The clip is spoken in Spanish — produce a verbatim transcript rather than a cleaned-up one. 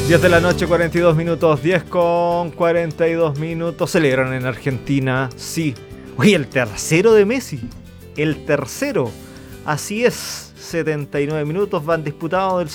diez de la noche, cuarenta y dos minutos. diez con cuarenta y dos minutos. Celebran en Argentina, sí. Oye, el tercero de Messi. El tercero. Así es. setenta y nueve minutos van disputados del